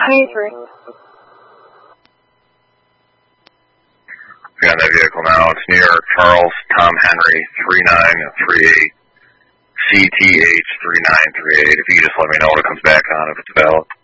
23. We got that vehicle now. It's New York, Charles, Tom Henry, 3938, CTH 3938. If you could just let me know when it comes back on, if it's valid.